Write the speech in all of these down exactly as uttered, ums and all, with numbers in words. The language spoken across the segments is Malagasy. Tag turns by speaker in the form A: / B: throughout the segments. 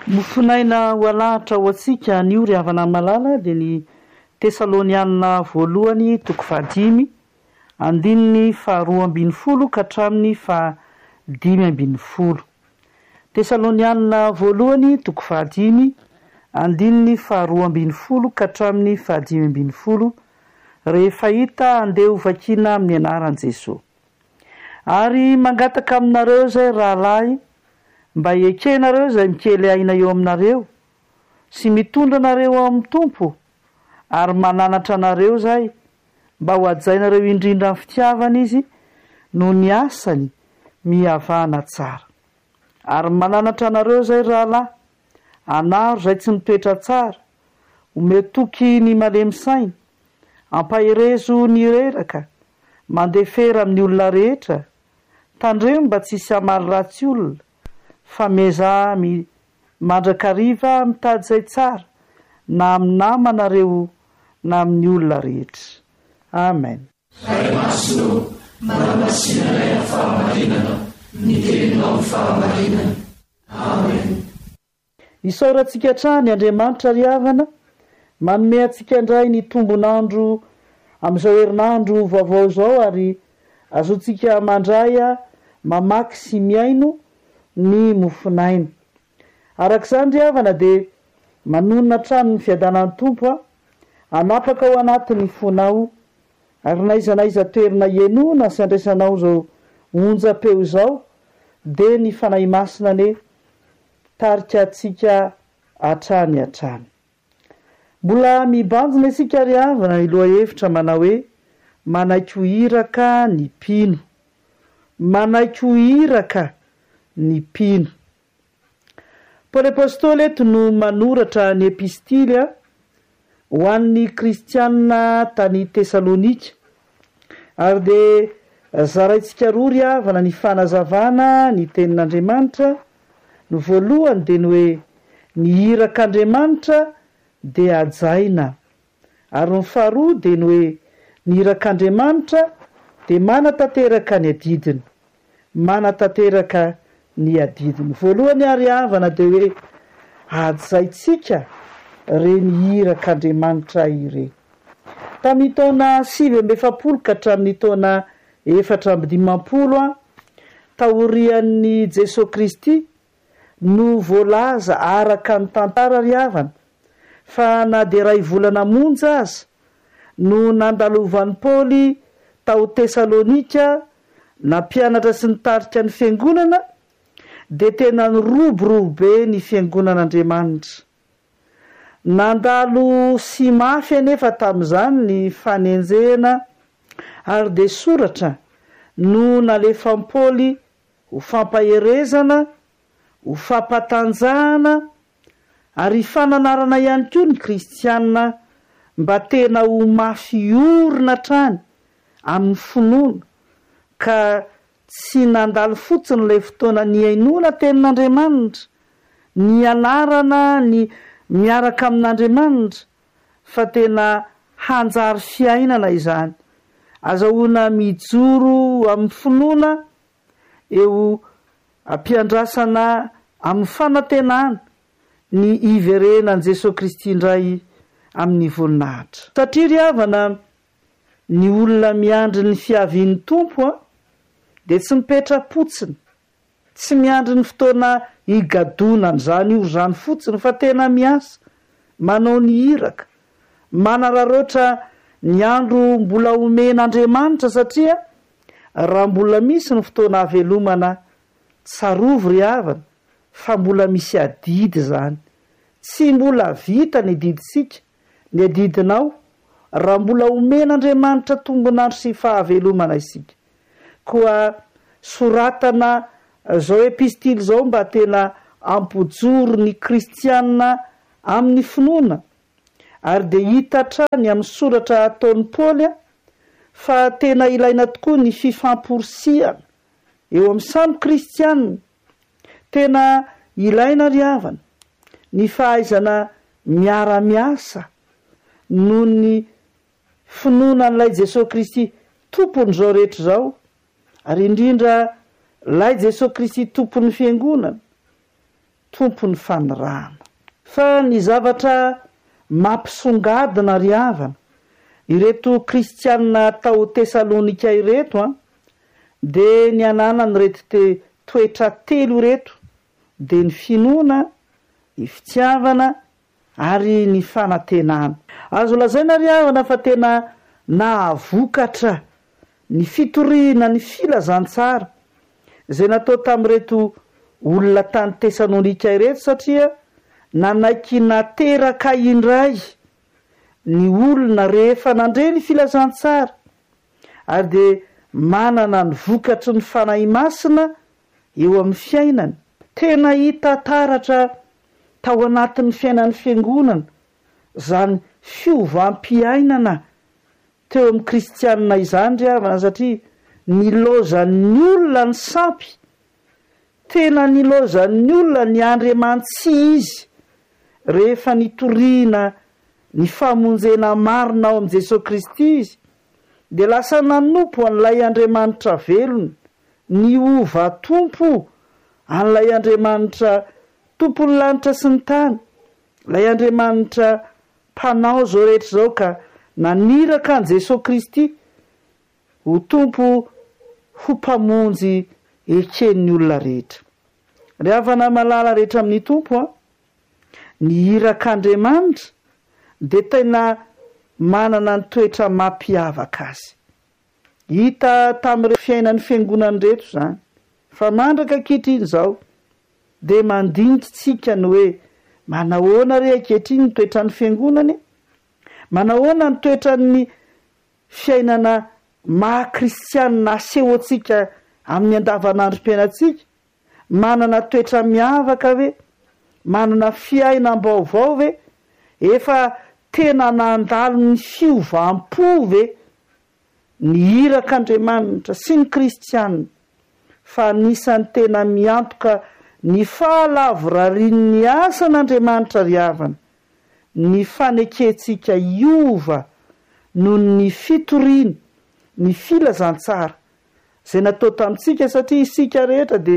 A: Mofinaina ho alahatra ho antsika ny ry havana malala dia ny Tesalonianina voalohany toko fahadimy andininy faharoa ambin'ny folo ka hatramin'ny fahadimy ambin'ny folo. Tesalonianina voalohany toko fahadimy andininy faharoa ambin'ny folo ka hatramin'ny fahadimy ambin'ny folo. Rehefa hita andeha ho vakiana amin'ny anaran'i Jesosy. Ary mangataka aminareo zay rahalahy mba ekenareo zay mikely aina eo aminareo sy mitondra nareo ao amin'ny Tompo ary mananatra anareo zay mba ho ajainareo indrindra amin'ny fitiavana izy no ny asany mihavana tsara. Ary mananatra anareo zay rahalahy anaro zay tsy mitoetra tsara ometoky ny malemy saina ampaherezo ny reraka mandefera amin'ny olona rehetra tandreo mba tsy hisy hamaly ratsy olona fa meza mandrakariva mitady zay tsara na amin'ny namanareo na amin'ny olona rehetra. Amen.
B: Ray maso manamasinanay amin'ny fahamarinana ny teninao ny fahamarinana. Amen.
A: Isaorantsika hatrany Andriamanitra ry havana manome antsika indray ny tombonandro amin'izao herinandro vaovao zao ary azontsika mandray mamaky sy miaino ny mofinaina. Arak'izany ry havana dia manonona trano ny fiadanan'ny Tompo anapaka ao anatin'ny fonao ary naiza naiza toerana ienona sy andraisanao zao onjam-peo zao dia ny fanahy masina ne tarika atsika hatrany hatrany. Mbola mibanjina isika ry havana ny lohahevitra manao hoe manaiky ho iraka ny mpino. Manaiky ho iraka ny mpino. Paoly apôstôly eto no manoratra ny epistily ho an'ny kristianina tany Tesalonika ary dia zaraintsika roa ry havana ny fanazavana ny tenin'Andriamanitra. Ny voalohany dia ny hoe ny irak'Andriamanitra dia ajaina ary ny faharoa dia ny hoe ny irak'Andriamanitra dia manatanteraka ny adidiny. Manatanteraka ny adidiny. Voalohany ary havana dia hoe ajaitsika reny irak'Andriamanitra ireny. Tamin'ny taona sivy amby efapolo ka hatramin'ny taona efatra amby dimampolo taorian'ny Jesosy Kristy no voalaza araka ny tantara ry havana fa na dia ray volana monja aza no nandalovan'ny Paoly tao Tesalonika nampianatra sy nitarika ny fiangonana dia tena niroborobo be ny fiangonan'Andriamanitra. Nandalo sy mafy anefa tamin'izany ny fanenjena ary dia soratra no nalefan'ny Paoly ho fampaherezana ho fampatanjahana ary fananarana ihany koa ny kristianina mba tena ho mafy orina trany amin'ny finoana ka tsy nandalo fotsiny ilay fotoana ny hainoana tenin'Andriamanitra ny anarana ny miaraka amin'Andriamanitra fa tena hanjary fiainana izany. Azahoana mijoro amin'ny finoana eo ampiandrasana amin'ny fanantenana ny iverenan'i Jesosy Kristy indray amin'ny voninahitra. Satria ry havana ny olona miandry ny fiavian'ny Tompo dia tsy mipetra-potsiny, tsy miandry ny fotoana higadonany zany io zany fotsiny fa tena miasa, manao ny iraka, manararoatra ny andro mbola omen'Andriamanitra satria raha mbola misy ny fotoana havelomana tsarovo ry havana fa mbola misy adidy zany. Tsy mbola vita ny adiditsika, ny adidinao raha mbola omen'Andriamanitra tombonandro sy fahavelomana isika. Koa soratana zao epistily zao mba tena ampojoro ny kristianina amin'ny finoana ary dia hita trany amin'ny soratra ataon'ny Paoly fa tena ilaina tokoa ny fifamporisiana eo amin'ny samy kristianina. Tena ilaina ry havana ny fahaizana miara-miasa noho ny finoanan'ilay Jesosy Kristy tompon'izao rehetra zao ary indrindra lay Jesosy Kristy tompon'ny fiangonana tompony fanirahana. Fa ny zavatra mampisongadina ry havana ireto kristianina tao Tesalonika ireto a de ny ananany reto te toetra telo reto de ny finoana, ny fitiavana ary ny fanantenana. Azo lazaina ry havana fa tena nahavokatra ny fitoriana ny filazantsara zay natao tamin'ireto olona tany Tesalonika ireto, satria nanaiky nateraka indray ny olona rehefa nandre ny filazantsara ary de manana ny vokatry ny fanahy masina eo amin'ny fiainany. Tena hita taratra tao anatin'ny fiainan'ny fiangonana zany fiovam-piainana teo amin'ny kristianina izany ry havana, satria nilozan'ny olona ny sampy, tena nilozan'ny olona ny Andriamantsy izy rehefa nitoriana ny famonjena marina ao amin'i Jesosy Kristy izy, de lasa nanompo an'ilay Andriamanitra velony, ny ova tompo an'ilay Andriamanitra tompon'ny lanitra sy ny tany, ilay Andriamanitra mpanao zao rehetra zao ka naniraka an' Jesosy Kristy ho tompo ho mpamonjy eken'ny olona rehetra. Ry havana malala rehetra amin'ny tompo a, ny irak'Andriamanitra de tena manana ny toetra mampiavaka azy. Hita tamin'ireo fiainan'ny fiangonany reto zany. Fa mandraka ankehitriny zao de mandinitsika ny hoe manahoana ry ankehitriny ny toetran'ny fiangonany, manahoana ny toetran'ny fiainana maha-kristianina aseho antsika amin'ny andavanandrom-piainantsika, manana toetra miavaka ve, manana fiainam-baovao ve, efa tena nandalo ny fiovam-po ve ny irak'Andriamanitra sy ny kristianina, fa anisan'ny tena miantoka ny fahalavorarian'ny asan'Andriamanitra ry havana, ny fanekentsika iova noho ny fitoriana, ny filazantsara zay natao tamintsika, satria isika rehetra de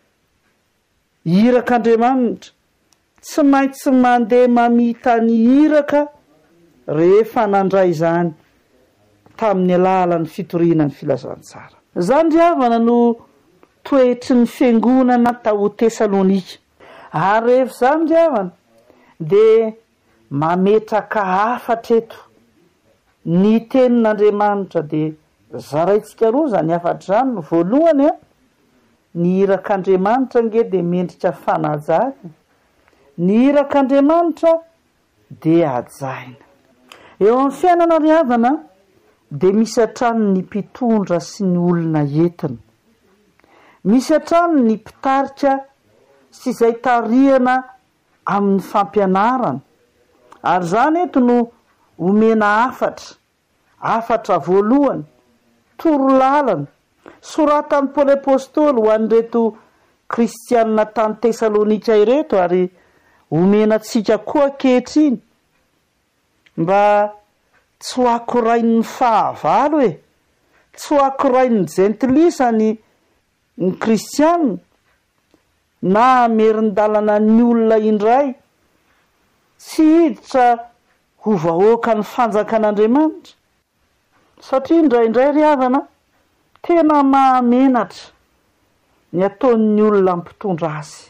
A: irak'Andriamanitra tsy maintsy mandeha mamita ny iraka rehefa nandray izany tamin'ny alalan'ny fitoriana ny filazantsara. Zany ry havana no toetry ny fiangonana tao Tesalonika. Ary rehefa zany ry havana de mametraka afatreto ny tenin'Andriamanitra, de zaraitsika roa zany afatra zany. No voalohany a, ny irak'Andriamanitra nge de mendrika fanajana, ny irak'Andriamanitra de ajaina. Eo amin'ny fiainana ry havana de misy hatrany ny mpitondra sy ny olona entina, misy hatrany ny mpitarika sy izay tarihana amin'ny fampianarana. Ary zany eto no omena afatra, afatra voalohany, torolalana, soratan'ny Paoly apôstôly ho an'ireto kristianina tany Tesalonika ireto, ary omena antsika koa ankehitriny mba tsy ho akorain'ny fahavalo e, tsy ho akorain'ny jentilisa ny ny kristianina na merin'dalana ny olona indray, tsy hiditra ho vahoaka ny fanjakan'Andriamanitra, satria indraindray ry havana tena mahamenatra ny ataon'ny olona mpitondra azy.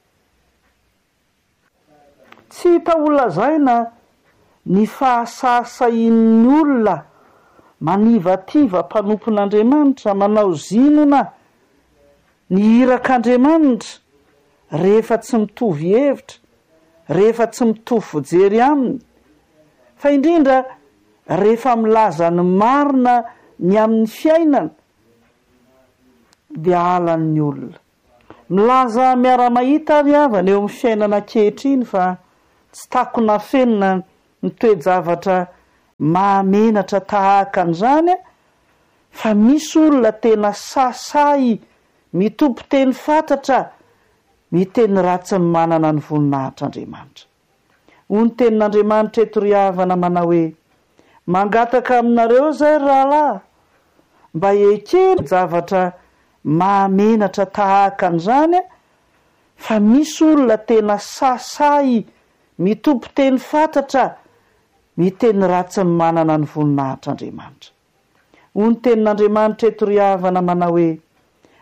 A: Tsy hita ho lazaina ny fahasasain'ny olona manivativa mpanompon'Andriamanitra, manao zinona ny irak'Andriamanitra rehefa tsy mitovy hevitra, rehefa tsy mitovy vojery aminy, fa indrindra rehefa milaza ny marina ny amin'ny fiainana dia halan'ny olona. Milaza miara-mahita ry havana eo amin'ny fiainana ankehitriny fa tsy takona fenina ny toe-javatra mahamenatra tahaka an'izany, fa misy olona tena sasay mitompo teny fantatra, miteny ratsy ny manana ny voninahitr'Andriamanitra. Hoy ny tenin'Andriamanitra eto ry havana manao hoe: mangataka aminareo zay rahalahy mba ekeny zavatra mahamenatra tahaka an'izany, fa misy olona tena sasay mitopo teny fantatra miteny ratsy ny manana ny voninahitr'Andriamanitra. Hoy ny tenin'Andriamanitra eto ry havana manao hoe